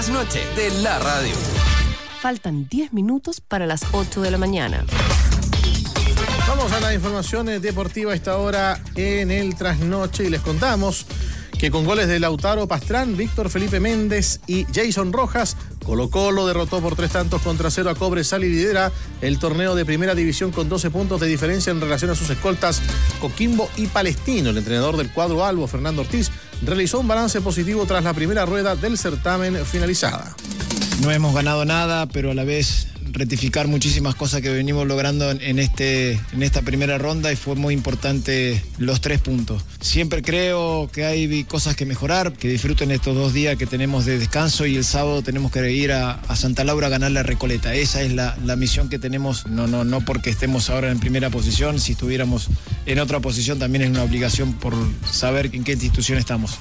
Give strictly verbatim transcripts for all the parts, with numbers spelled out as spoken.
Noche de la radio. Faltan diez minutos para las ocho de la mañana. Vamos a la información deportiva a esta hora en el Trasnoche y les contamos que con goles de Lautaro Pastrán, Víctor Felipe Méndez y Jason Rojas, Colo-Colo derrotó por tres tantos contra cero a Cobresal y lidera el torneo de primera división con doce puntos de diferencia en relación a sus escoltas Coquimbo y Palestino. El entrenador del cuadro albo, Fernando Ortiz, realizó un balance positivo tras la primera rueda del certamen finalizada. No hemos ganado nada, pero a la vez rectificar muchísimas cosas que venimos logrando en, este, en esta primera ronda y fue muy importante los tres puntos. Siempre creo que hay cosas que mejorar, que disfruten estos dos días que tenemos de descanso y el sábado tenemos que ir a, a Santa Laura a ganar la Recoleta. Esa es la, la misión que tenemos, no, no, no porque estemos ahora en primera posición, si estuviéramos en otra posición también es una obligación por saber en qué institución estamos.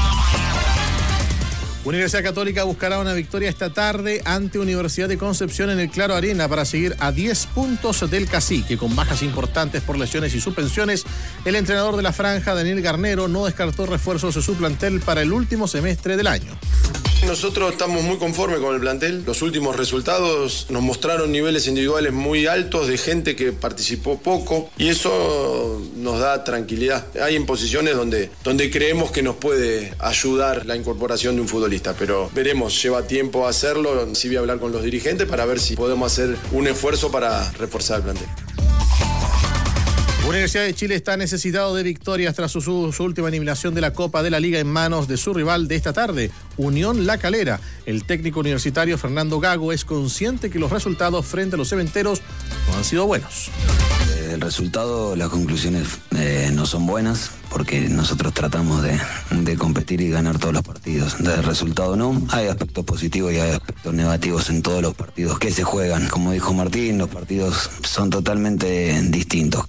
Universidad Católica buscará una victoria esta tarde ante Universidad de Concepción en el Claro Arena para seguir a diez puntos del Cacique. Con bajas importantes por lesiones y suspensiones, el entrenador de la franja, Daniel Garnero, no descartó refuerzos de su plantel para el último semestre del año. Nosotros estamos muy conformes con el plantel. Los últimos resultados nos mostraron niveles individuales muy altos de gente que participó poco y eso nos da tranquilidad. Hay en posiciones donde, donde creemos que nos puede ayudar la incorporación de un futbolista, pero veremos, lleva tiempo hacerlo. Sí voy a hablar con los dirigentes para ver si podemos hacer un esfuerzo para reforzar el plantel. Universidad de Chile está necesitado de victorias tras su, su, su última eliminación de la Copa de la Liga en manos de su rival de esta tarde, Unión La Calera. El técnico universitario Fernando Gago es consciente que los resultados frente a los cementeros no han sido buenos. El resultado, las conclusiones eh, no son buenas porque nosotros tratamos de, de competir y ganar todos los partidos. Del resultado no, hay aspectos positivos y hay aspectos negativos en todos los partidos que se juegan. Como dijo Martín, los partidos son totalmente distintos.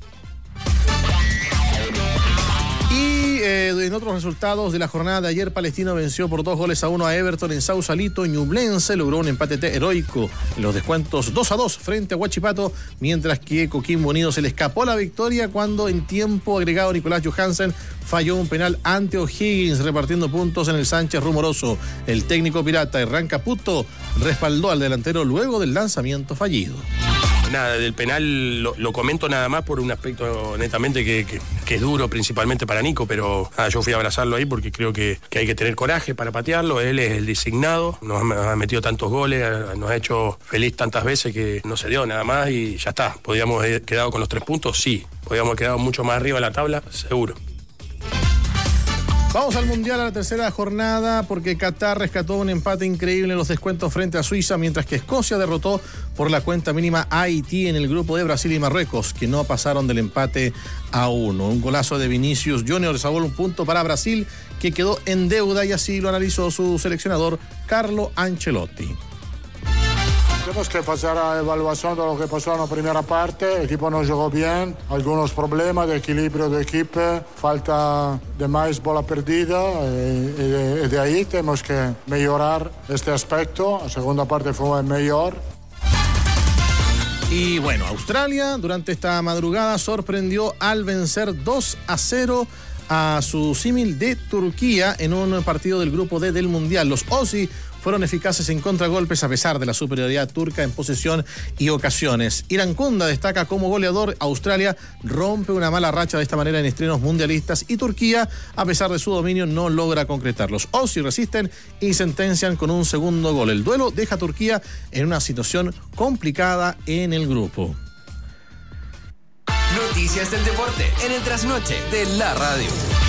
En otros resultados de la jornada de ayer, Palestino venció por dos goles a uno a Everton en Sausalito. Ñublense logró un empate heroico en los descuentos dos a dos frente a Huachipato, mientras que Coquimbo Unido se le escapó la victoria cuando en tiempo agregado Nicolás Johansen falló un penal ante O'Higgins, repartiendo puntos en el Sánchez Rumoroso. El técnico pirata Hernán Caputo respaldó al delantero luego del lanzamiento fallido. Nada, del penal lo, lo comento nada más por un aspecto netamente que, que, que es duro principalmente para Nico, pero nada, yo fui a abrazarlo ahí porque creo que, que hay que tener coraje para patearlo. Él es el designado, nos ha metido tantos goles, nos ha hecho feliz tantas veces que no se dio nada más y ya está. ¿Podíamos haber quedado con los tres puntos? Sí. ¿Podíamos haber quedado mucho más arriba de la tabla? Seguro. Vamos al Mundial a la tercera jornada porque Qatar rescató un empate increíble en los descuentos frente a Suiza, mientras que Escocia derrotó por la cuenta mínima a Haití en el grupo de Brasil y Marruecos, que no pasaron del empate a uno. Un golazo de Vinicius Junior salvó un punto para Brasil, que quedó en deuda, y así lo analizó su seleccionador Carlo Ancelotti. Tenemos que hacer la evaluación de lo que pasó en la primera parte. El equipo no jugó bien, algunos problemas de equilibrio de equipo, falta de más bola perdida y, y, de, y de ahí tenemos que mejorar este aspecto. La segunda parte fue mejor. Y bueno, Australia durante esta madrugada sorprendió al vencer dos a cero a su símil de Turquía en un partido del grupo D del Mundial. Los Aussie fueron eficaces en contragolpes a pesar de la superioridad turca en posesión y ocasiones. Irankunda destaca como goleador. Australia rompe una mala racha de esta manera en estrenos mundialistas y Turquía, a pesar de su dominio, no logra concretar. Los Aussie resisten y sentencian con un segundo gol. El duelo deja a Turquía en una situación complicada en el grupo. Noticias del deporte en el Trasnoche de la radio.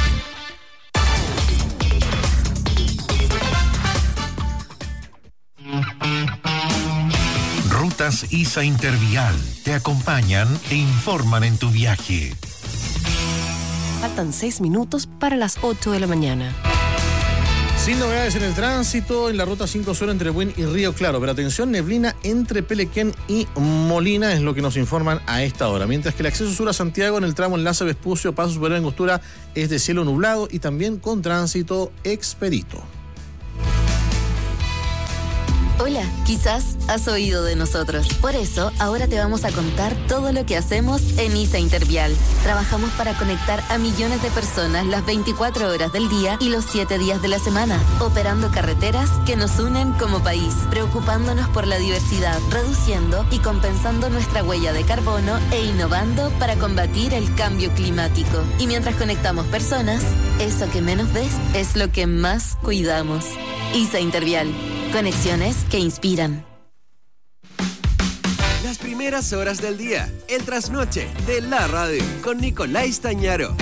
Rutas I S A Intervial te acompañan e informan en tu viaje. Faltan seis minutos para las ocho de la mañana. Sin novedades en el tránsito, en la ruta cinco Sur entre Buin y Río Claro, pero atención, neblina entre Pelequén y Molina es lo que nos informan a esta hora. Mientras que el acceso sur a Santiago en el tramo Enlace Vespucio, Paso Superior Angostura es de cielo nublado y también con tránsito expedito. Hola, quizás has oído de nosotros. Por eso, ahora te vamos a contar todo lo que hacemos en ISA Intervial. Trabajamos para conectar a millones de personas las veinticuatro horas del día y los siete días de la semana, operando carreteras que nos unen como país, preocupándonos por la diversidad, reduciendo y compensando nuestra huella de carbono e innovando para combatir el cambio climático. Y mientras conectamos personas, eso que menos ves es lo que más cuidamos. ISA Intervial. Conexiones que inspiran. Las primeras horas del día, el trasnoche de la radio, con Nicolás Stañaro.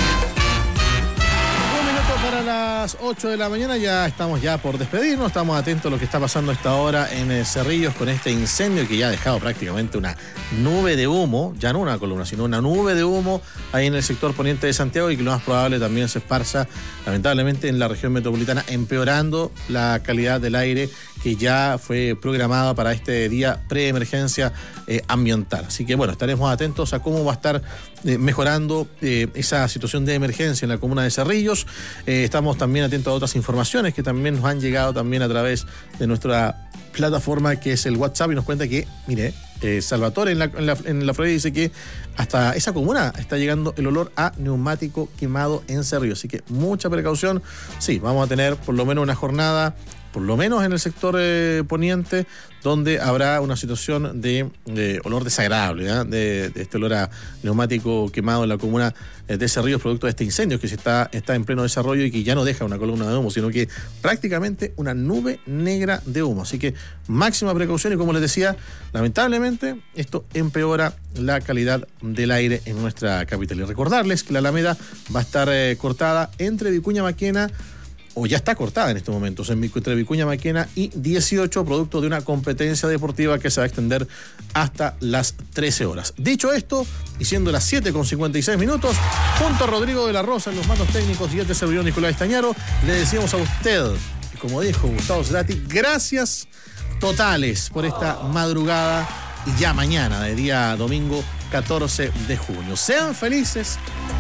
Un minuto para las ocho de la mañana, ya estamos ya por despedirnos, estamos atentos a lo que está pasando a esta hora en eh, Cerrillos con este incendio que ya ha dejado prácticamente una nube de humo, ya no una columna, sino una nube de humo ahí en el sector poniente de Santiago y que lo más probable también se esparza lamentablemente en la región metropolitana, empeorando la calidad del aire que ya fue programada para este día preemergencia eh, ambiental. Así que bueno, estaremos atentos a cómo va a estar eh, mejorando eh, esa situación de emergencia en la comuna de Cerrillos. Eh, estamos también atentos a otras informaciones que también nos han llegado también a través de nuestra plataforma que es el WhatsApp y nos cuenta que, mire, eh, Salvatore en la, en, la, en la Florida dice que hasta esa comuna está llegando el olor a neumático quemado en Cerrillos. Así que mucha precaución. Sí, vamos a tener por lo menos una jornada, por lo menos en el sector eh, poniente, donde habrá una situación de, de olor desagradable, ¿eh? de, de este olor a neumático quemado en la comuna eh, de Cerrillos, producto de este incendio que se está, está en pleno desarrollo y que ya no deja una columna de humo, sino que prácticamente una nube negra de humo. Así que máxima precaución y, como les decía, lamentablemente esto empeora la calidad del aire en nuestra capital. Y recordarles que la Alameda va a estar eh, cortada entre Vicuña Maquena, o ya está cortada en estos momentos, entre Vicuña Maquena y dieciocho, producto de una competencia deportiva que se va a extender hasta las trece horas. Dicho esto, y siendo las siete con cincuenta y seis minutos, junto a Rodrigo de la Rosa en los mandos técnicos y este servidor Nicolás Stañaro, le decimos a usted, como dijo Gustavo Cerati, gracias totales por esta madrugada y ya mañana, de día domingo catorce de junio. Sean felices.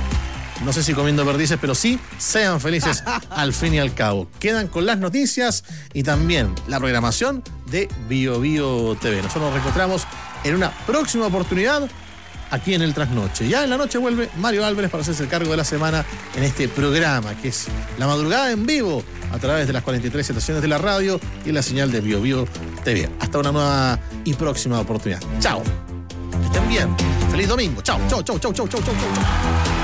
No sé si comiendo perdices, pero sí, sean felices al fin y al cabo. Quedan con las noticias y también la programación de Bio Bio T V. Nosotros nos reencontramos en una próxima oportunidad aquí en el Trasnoche. Ya en la noche vuelve Mario Álvarez para hacerse el cargo de la semana en este programa, que es la madrugada en vivo a través de las cuarenta y tres estaciones de la radio y en la señal de Bio Bio T V. Hasta una nueva y próxima oportunidad. Chao. Que estén bien. Feliz domingo. Chao, chao, chao, chao, chao, chao, chao, chao.